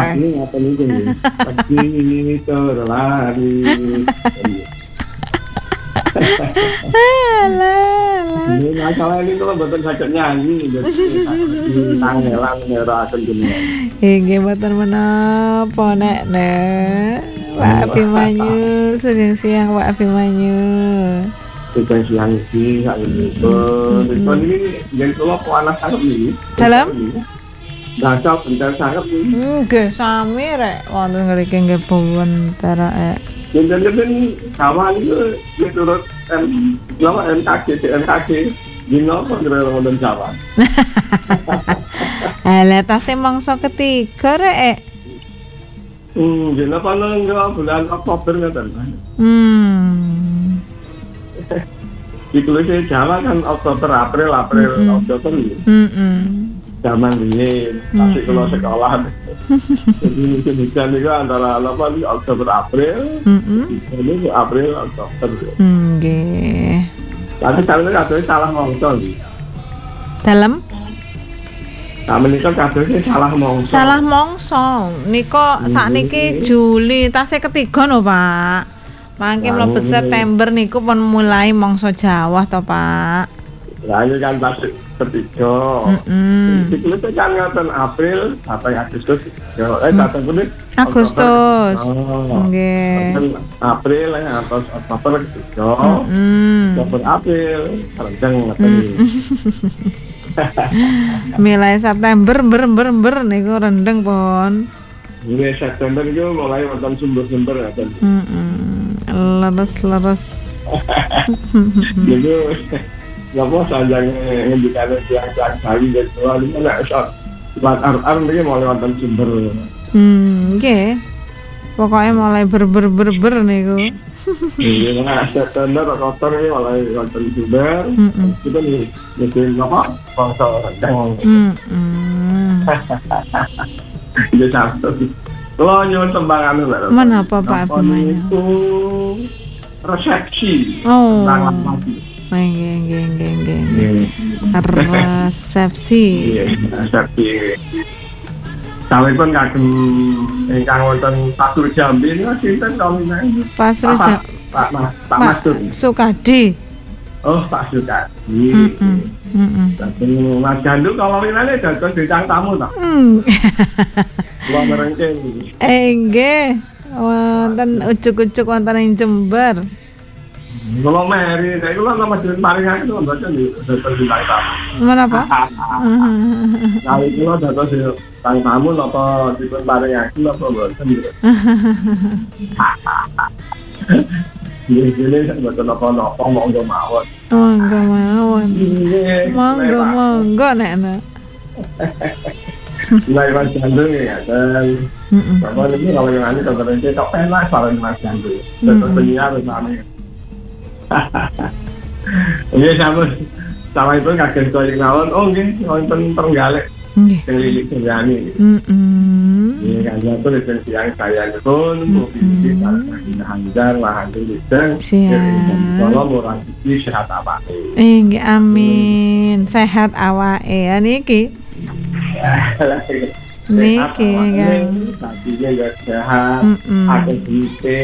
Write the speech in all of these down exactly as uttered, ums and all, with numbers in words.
Wes. Ini ngapain itu? Pagi ini terlari. Alah. Ini masalah ini kalau betul saja nyanyi, jadi tangelan ngerasain gini. Inggih mboten menapa nek nek. Pak Abimanyu, sedang siang Pak Abimanyu. Sedang siang iki sak niku. Niku iki yen kula panas sanget iki. Dalam? Dasar bentar sanget iki. Nggih sami rek wonten ngriki nggih pun terake. Yen-yen kawan itu miturut em lama M K G M K G dino apa kira wonten Jawa. Lah tasih mangsa ketiga rek. Hmm, dino paling bulan Oktober ngoten. Hmm. Ditulis Jawa kan Oktober, April, April, mm-hmm. Oktober. Heeh. Zaman ini masih kalau sekolah. Jadi hujan itu antara apa nih Oktober, April. Heeh. Ini April, Oktober. Nggih. Tapi sampeyan kadang salah mongso iki. Dalam? Sampeyan iki kadang salah mongso. Salah mongso. Nika sakniki Juli tasih ketiga no, Pak. Mangke mlebet September niku pun mulai mangsa Jawa to, Pak. Lah ini kan pas ketiga. Heeh. Itu kan ngoten April sampai Agustus. Eh datang kuwi Agustus. Nggih. April ya atau Oktober ketiga. Heeh. Oktober April rendeng ngoten. Mulai September ber-ber-ber niku rendeng pun. Mulai September itu mulai wonten sumber-sumber ngoten. Heeh. Leres-leres. Jadi napa sanjang ngendikane tiang-tiang Bali gitu ini nek iso lat ar-ar iki mulai wonten sumber. Hmm, nggih. Pokoke mulai ber-ber-ber niku. Iya, nah September Oktober ini mulai wonten sumber. Itu nih mungkin apa bangsa rendang. Heeh. Iya sampe. Kalau nyuwun tembangan lho. Menapa Pak Abimanyu? Itu resepsi. Oh. Tanggal mati. Nggih, nggih, nggih, nggih. Resepsi. Iya, resepsi. Sampun kagem ingkang wonten Pasur Jambi niku sinten nominasi? Pasur Jambi. Pak Mas, Pak Masud Sukadi. Oh, Pak Sukadi. Heeh. Heeh. Tapi Mas Jandu kalau winane dados bintang tamu ta? Hmm. Kula merengke. Eh nggih. Wonten ujuk-ujuk wonten ing Jember. Kalau meri, nek kula nama jeneng paringake kula mboten dados bintang tamu. Menapa? Kali kula dados bintang tamu napa dipun paringake napa mboten. Ini mboten napa-napa monggo mawon. Monggo mawon. Monggo monggo nek ana. Nah, Mas Jandu ya, dan bapak ini kalau yang ini konferensi kok enak soal Mas Jandu, tetap penyiar misalnya. Iya, sama sama itu kaget kau yang ngawon, oh gini, nonton Trenggalek, keliling Kenjani. Ini kan jatuh di siang saya pun, mobil kita hanjar, lahan tulisan, kalau murah itu sehat apa? Eh, amin, sehat awake, niki. Niki kan tadinya enggak sehat, akeh duite.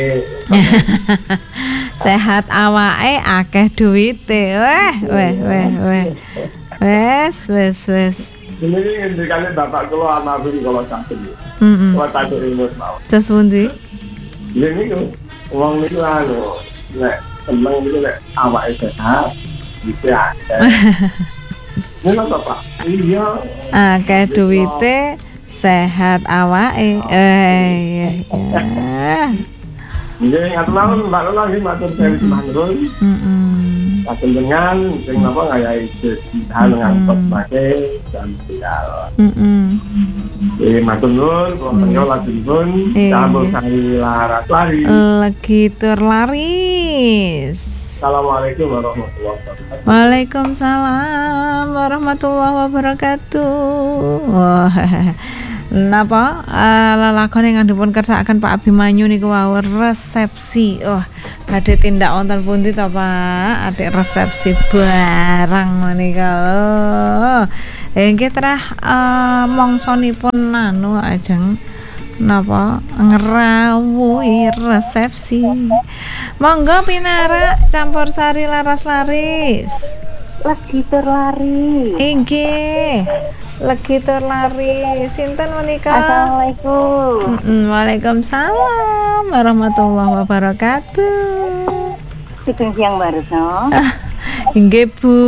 Sehat awake akeh duite. Weh, weh, weh, weh. Wes, wes, wes. Ini ngendikane bapak kula almarhum kula sakit. Heeh. Kula tak remote mau. Terus pundi? Lha niku wong niku anu nek seneng niku nek awake sehat, duite akeh. Ngono Pak. Iya. Akeh duwite, sehat awake. Eh, ya. Nggih, ngatur Mbak Lola nggih matur sami manggon. Heeh. Panjenengan sing napa ngayahi sedahan ngangkut pakai dan tinggal. Heeh. Eh matur nuwun, kula tenggo lajengipun sampun sami laras lari. Lagi terlaris. Assalamualaikum warahmatullahi wabarakatuh. Waalaikumsalam warahmatullahi wabarakatuh. Wah, napa uh, lelakon ingkang dipun kersakaken Pak Abimanyu niku wau resepsi. Oh, badhe tindak wonten pundi to, Pak? Adik resepsi barang menika. Oh, nggih terah uh, mongsonipun anu ajeng napa ngerawuhi resepsi. Monggo Pinara campur sari laras laris. Legi tur lari. Inggih. Legi tur lari. Sinten menika? Assalamualaikum. Mm-mm, Waalaikumsalam warahmatullahi wabarakatuh. Sugeng siang Mbak Retno. Inggih Bu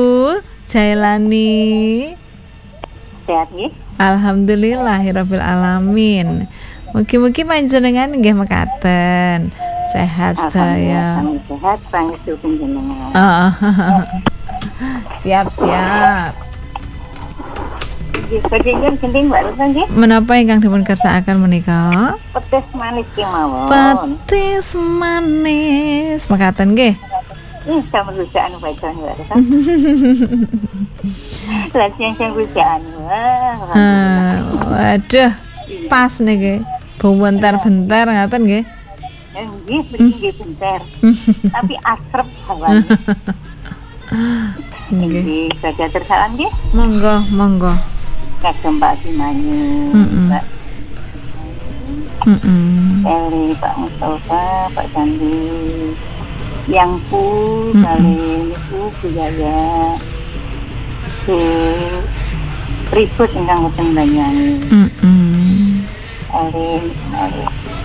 Jailani. Sehat nggih? Alhamdulillahirabbil alamin. Mugi-mugi panjenengan nggih mekaten. Sehat sedaya. Kami sehat, pangestu panjenengan. Oh, siap-siap. Nggih, panjenengan gending Mbak Retno nggih? Menapa ingkang dipun kersakaken menika? Petis manis kemawon. Petis manis. Mekaten nggih. Ih, sama rujaan bacaan Mbak Retno. Lah siang-siang rujaan. Wah. Ah, waduh, pas niki. Bentar-bentar ngaten nggih. Nggih, nggih bentar. Tapi asrep hawane. Nggih. Nggih, saja tersalam nggih. Monggo, monggo. Kagem Pak Abimanyu, Mm-mm. Mbak Heeh. Eli, Pak Mustafa, Pak Sandi, yang pu, Mm-mm. kali niku budaya, su ribut ingkang boten banyani. Heeh. Eli, eli.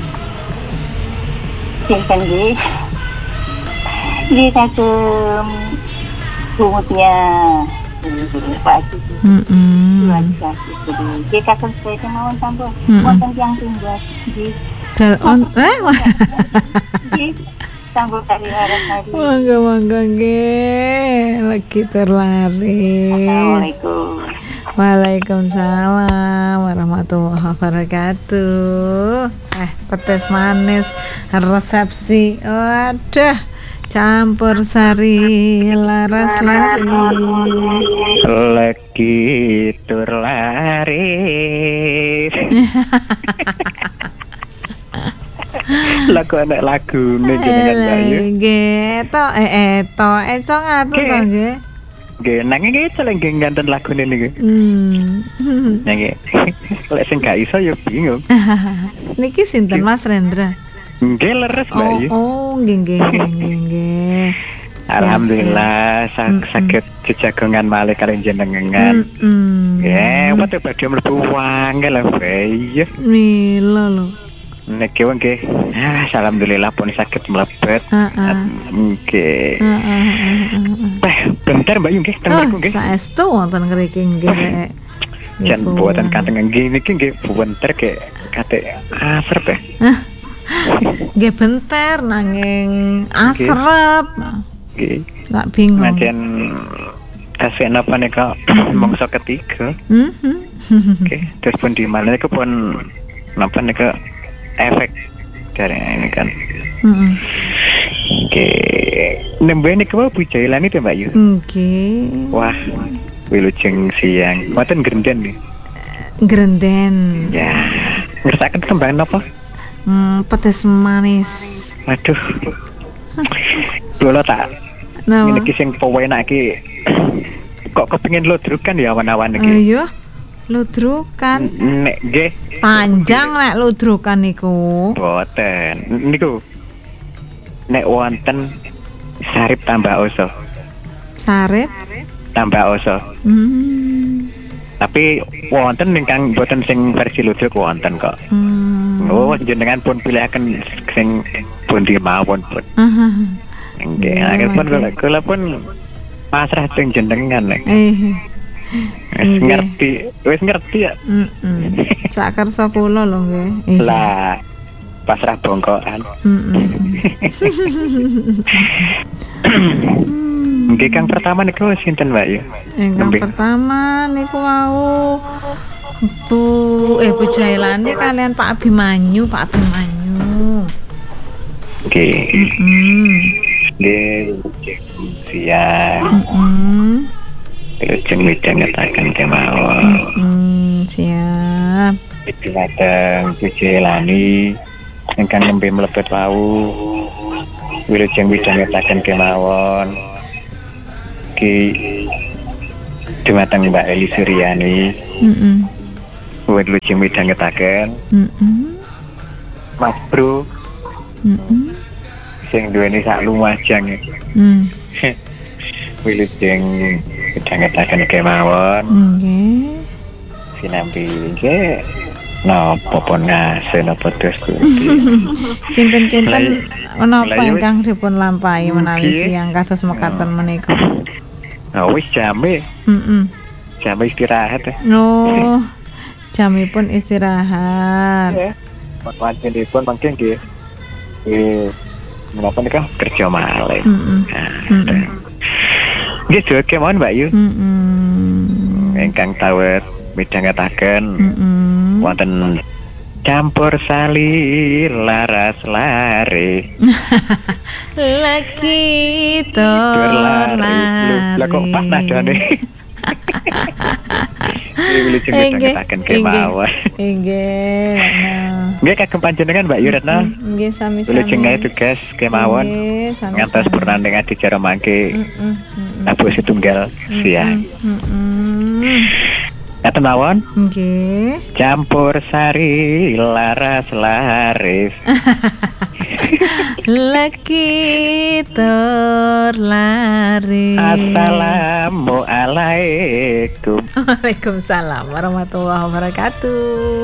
Sinten nggih? Nggih kagem bungutnya Pak Haji. Heeh. Keluarga itu nggih kagem sedaya kemawon sampun Mm-mm. wonten tiyang tunggal nggih. Dal on eh wah. Nggih, sampun kali laras hari. Monggo monggo nggih. Lagi terlari. Assalamualaikum. Waalaikumsalam warahmatullahi wabarakatuh. Eh, petis manis resepsi. Waduh, campur sari laras lari. Lagi tur laris. Lagu anak lagu nih jenengan Bayu. Nggih, to eh eh to eh cong atuh to nggih. Nggih, nanging iki celeng nggih ganten lagune niku. Hmm. Nggih. Lek sing gak iso ya bingung. Niki sinten Mas Rendra? Nggih leres Oh, Bayu. oh, nggih nggih nggih nggih, nggih. Alhamdulillah sak- saged jejagongan malih kalian jenengan. Mm. Ya, waktu badhe mlebu wangel lah Bayu. Mila lho. Niki nggih. Ah, alhamdulillah pun saged mlebet. Heeh. Nggih. Heeh. Beh, bentar Mbak Yu nggih, teng Oh, mriku nggih. saestu wonten ngriki nggih. Jan buatan kanteng nggih niki nggih bentar ge kate asrep ya. Nggih benter nanging asrep. Nggih. Lak bingung. Najan kasih napa nika mangsa ketiga. Mhm. Oke, terus pun di mana niku pun napa nika efek dari ini kan. Heeh. Oke, nembe niku Bu Jailani to Mbak Yu. Nggih. Wah, wilujeng siang. Mboten grenden nih. Grenden. Ya, ngersaken kembang napa? Hmm, petis manis. Waduh. Kula tak Nah, ini sing pewenak iki kok kepengin lodrukan ya awan-awan iki. ayo ludrukan Nek nggih panjang nek ludrukan niku. boten. Niku nek wonten sarip tambah oso. Sarip. Tambah oso. Hmm. Tapi wonten ingkang boten sing versi ludruk wonten kok. Hmm. Oh, jenengan pun pilihaken sing pundi mawon pun. Aha. Nggih, Iya, akhir pun kula, nggih. kula pun pasrah teng jenengan nek. Eh. Wis Nggih. ngerti, wis ngerti ya. Heeh. Sak kersa kula lho nggih. Eh. Lah pasrah bongkokan. Heeh. Nggih kang pertama niku sinten Mbak ya? Ingkang Nembe. pertama niku wau Bu eh Bu Jailani kalian Pak Abimanyu, Pak Abimanyu. Nggih. Hmm. Nggih siang. Hmm. Lajeng midhangetaken kemawon. Hmm, siap. Diteng Bu Jailani ingkang nembe mlebet wau. Wilujeng midhangetaken kemawon. Ki dumateng Mbak Eli Suryani. Heeh. Wilujeng midhangetaken Mm-mm. Mas Bro Mm-mm. sing duweni sak lumajang Mm. wilujeng midhangetaken kemawon Nggih. sinambi nggih napa pun ngase napa dos Gusti. Kinten-kinten menapa Lah, ingkang dipun lampahi menawi Nggih. siang kados mekaten menika? Nah, wis jame Heeh. jame istirahat ya. Oh, jamipun istirahat. Ya. Panjenenganipun mangke nggih. Eh, menapa nika kerja malih. Heeh. Heeh. Nggih, joge mawon Mbak Yu. Heeh. Ingkang tawet midhangetaken Heeh. wonten campur sari laras lare. Lagi tor lari. Lah kok pas nadane. Iki wilujeng midhangetaken kemawon. Inggih. Nah. Nggih kagem panjenengan Mbak Yu Retno. Nggih sami-sami. Wilujeng ngae tugas kemawon. Nggih, sami-sami. Ngantos purnanding adicara mangke. Heeh. Abu setunggal siang. Heeh. Ngaten mawon. Nggih. Campur sari laras laris. Lagi terlari. Assalamualaikum. Waalaikumsalam warahmatullahi wabarakatuh.